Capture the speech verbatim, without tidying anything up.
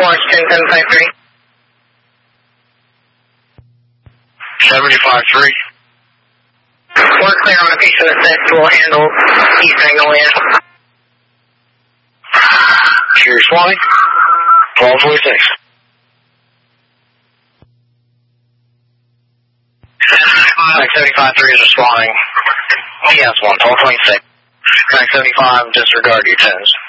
Force ten seven five three. seventy-five three. We're clear on a patient assist. We'll handle East Magnolia. Cheers, twenty. twelve twenty-six. seventy-five three is responding. He has one, twelve twenty-six. seventy-five, disregard your tens.